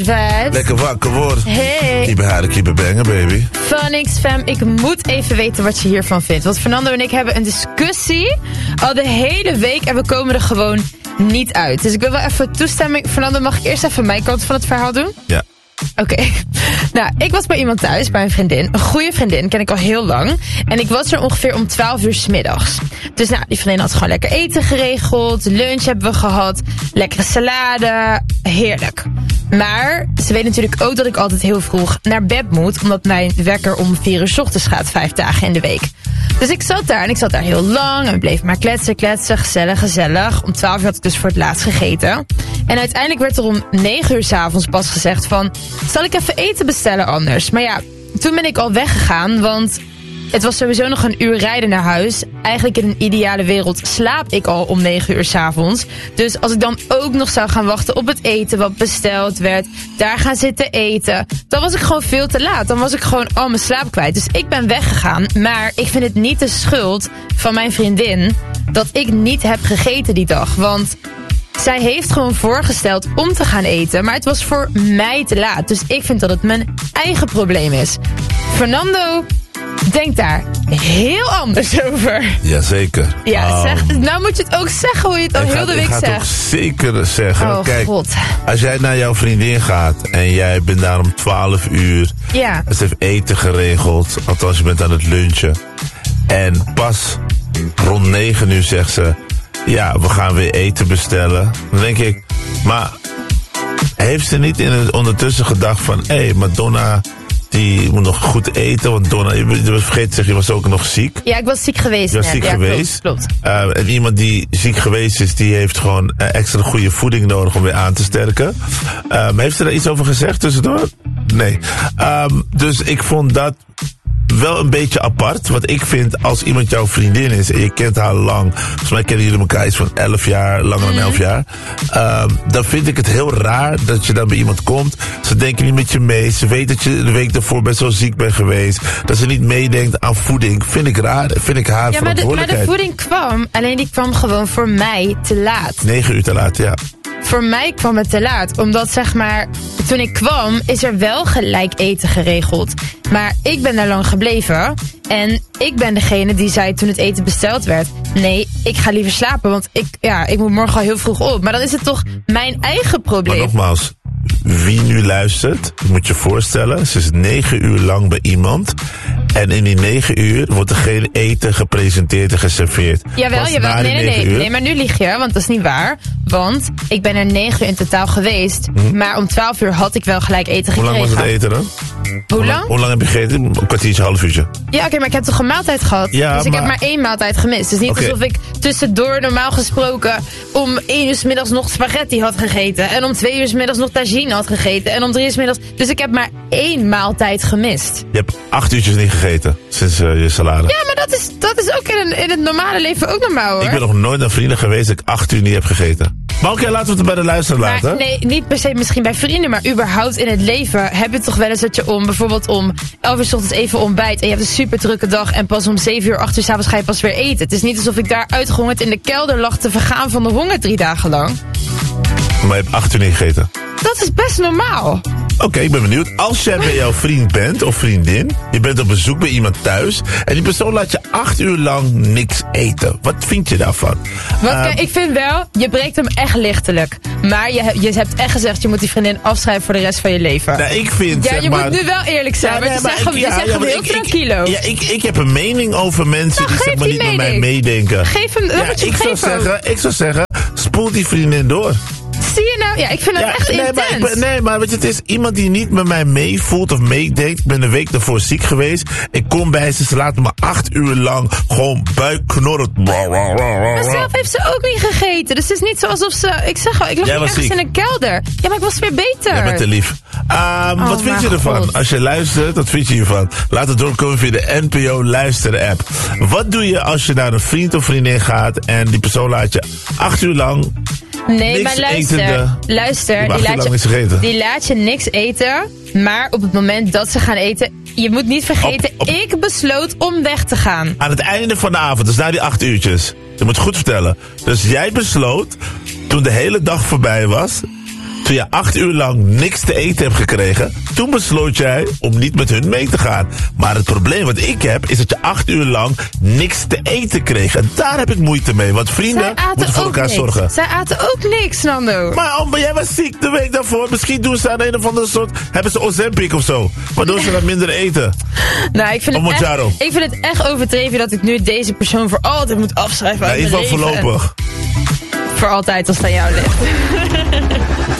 Wat? Lekker wakker worden. Hey. Keep hard, keep bangen, baby. Van niks, fam. Ik moet even weten wat je hiervan vindt. Want Fernando en ik hebben een discussie al de hele week en we komen er gewoon niet uit. Dus ik wil wel even toestemming. Fernando, mag ik eerst even mijn kant van het verhaal doen? Ja. Oké. Nou, ik was bij iemand thuis, bij een vriendin. Een goede vriendin, ken ik al heel lang. En ik was er ongeveer om 12 uur 's middags. Dus nou, die vriendin had gewoon lekker eten geregeld. Lunch hebben we gehad. Lekkere salade. Heerlijk. Maar ze weet natuurlijk ook dat ik altijd heel vroeg naar bed moet. Omdat mijn wekker om 4 uur 's ochtends gaat, 5 dagen in de week. Dus ik zat daar en ik zat daar heel lang. En we bleven maar kletsen. Gezellig. Om 12 uur had ik dus voor het laatst gegeten. En uiteindelijk werd er om 9 uur 's avonds pas gezegd van... zal ik even eten bestellen anders? Maar ja, toen ben ik al weggegaan, want... het was sowieso nog een uur rijden naar huis. Eigenlijk in een ideale wereld slaap ik al om 9 uur 's avonds. Dus als ik dan ook nog zou gaan wachten op het eten wat besteld werd... daar gaan zitten eten... dan was ik gewoon veel te laat. Dan was ik gewoon al mijn slaap kwijt. Dus ik ben weggegaan. Maar ik vind het niet de schuld van mijn vriendin... dat ik niet heb gegeten die dag. Want... zij heeft gewoon voorgesteld om te gaan eten, maar het was voor mij te laat. Dus ik vind dat het mijn eigen probleem is. Fernando denkt daar heel anders over. Jazeker. Ja, nou moet je het ook zeggen hoe je het al heel de week zegt. Ik ga het ook zeker zeggen. Oh, kijk, God. Als jij naar jouw vriendin gaat en jij bent daar om 12 uur. Ja. Ze heeft eten geregeld, althans je bent aan het lunchen. En pas rond 9 uur zegt ze... ja, we gaan weer eten bestellen. Dan denk ik, maar heeft ze niet in het ondertussen gedacht van... hé, maar Donna, die moet nog goed eten. Want Donna, je vergeet te zeggen, je was ook nog ziek. Ja, ik was ziek geweest. Je was ziek geweest. Klopt. En iemand die ziek geweest is, die heeft gewoon extra goede voeding nodig om weer aan te sterken. Heeft ze daar iets over gezegd tussendoor? Nee. Dus ik vond dat... wel een beetje apart. Wat ik vind, als iemand jouw vriendin is en je kent haar lang... volgens mij kennen jullie elkaar iets van 11 jaar, langer dan 11 jaar... dan vind ik het heel raar dat je dan bij iemand komt. Ze denken niet met je mee. Ze weet dat je de week daarvoor best wel ziek bent geweest. Dat ze niet meedenkt aan voeding. Vind ik raar. Vind ik haar verantwoordelijkheid. Maar de voeding kwam, alleen die kwam gewoon voor mij te laat. 9 uur te laat, ja. Voor mij kwam het te laat, omdat zeg maar, toen ik kwam is er wel gelijk eten geregeld. Maar ik ben daar lang gebleven en ik ben degene die zei toen het eten besteld werd... nee, ik ga liever slapen, want ik moet morgen al heel vroeg op. Maar dan is het toch mijn eigen probleem. Maar nogmaals, wie nu luistert, moet je voorstellen... ze is 9 uur lang bij iemand... en in die 9 uur wordt er geen eten gepresenteerd en geserveerd. Jawel. Nee, maar nu lieg je, want dat is niet waar. Want ik ben er 9 uur in totaal geweest... maar om 12 uur had ik wel gelijk eten gekregen. Hoe lang was het eten dan? Hoe lang? Hoe lang heb je gegeten? Een kwartiertje, half uurtje. Ja, oké, maar ik heb toch een maaltijd gehad? Ja, dus ik heb maar 1 maaltijd gemist. Dus niet alsof ik tussendoor normaal gesproken... om 1 uur 's middags nog spaghetti had gegeten. En om 2 uur 's middags nog tagine had gegeten. En om 3 uur 's middags... Dus ik heb maar 1 maaltijd gemist. Je hebt 8 uurtjes niet gegeten sinds je salade. Ja, maar dat is ook in het normale leven ook normaal, hoor. Ik ben nog nooit een vrienden geweest dat ik 8 uur niet heb gegeten. Maar oké, laten we het bij de luisteraar laten. Nee, niet per se misschien bij vrienden, maar überhaupt in het leven heb je toch wel eens dat je bijvoorbeeld om 11 uur 's ochtends even ontbijt en je hebt een super drukke dag en pas om 7 uur, 8 uur 's avonds ga je pas weer eten. Het is niet alsof ik daar uitgehongerd in de kelder lag te vergaan van de honger 3 dagen lang. Maar je hebt 8 uur niet gegeten. Dat is best normaal. Oké, ik ben benieuwd. Als jij bij jouw vriend bent of vriendin, je bent op bezoek bij iemand thuis en die persoon laat je 8 uur lang niks eten. Wat vind je daarvan? Kijk, ik vind wel, je breekt hem echt lichtelijk. Maar je hebt echt gezegd, je moet die vriendin afschrijven voor de rest van je leven. Nou, ik vind, ja, je moet nu wel eerlijk zijn, maar je zegt hem heel tranquilo. Ja, ik heb een mening over mensen die zeg maar niet met mij meedenken. Geef hem, ik zou zeggen, spoel die vriendin door. Zie je nou? Ja, ik vind dat echt intens. Maar weet je, het is iemand die niet met mij meevoelt of meedenkt. Ik ben een week daarvoor ziek geweest. Ik kom bij ze laten me 8 uur lang gewoon buikknorren. Maar zelf heeft ze ook niet gegeten. Dus het is niet zo alsof ze... Ik zeg al, ik lag ergens ziek in een kelder. Ja, maar ik was weer beter. Jij bent te lief. Wat vind je ervan? God. Als je luistert, wat vind je hiervan? Laat het doorkomen via de NPO Luister app. Wat doe je als je naar een vriend of vriendin gaat en die persoon laat je 8 uur lang... Nee, maar luister, die laat je niks eten, maar op het moment dat ze gaan eten, je moet niet vergeten, ik besloot om weg te gaan. Aan het einde van de avond, dus na die 8 uurtjes. Je moet het goed vertellen. Dus jij besloot, toen de hele dag voorbij was, Toen je 8 uur lang niks te eten hebt gekregen, toen besloot jij om niet met hun mee te gaan. Maar het probleem wat ik heb, is dat je 8 uur lang niks te eten kreeg. En daar heb ik moeite mee, want vrienden moeten voor elkaar zorgen. Zij aten ook niks, Nando. Maar jij was ziek de week daarvoor. Misschien doen ze aan een of andere soort, hebben ze Ozempic of zo. Waardoor ze wat minder eten. Nou, ik vind het echt overdreven dat ik nu deze persoon voor altijd moet afschrijven uit mijn leven. Voorlopig. Voor altijd als het aan jou ligt.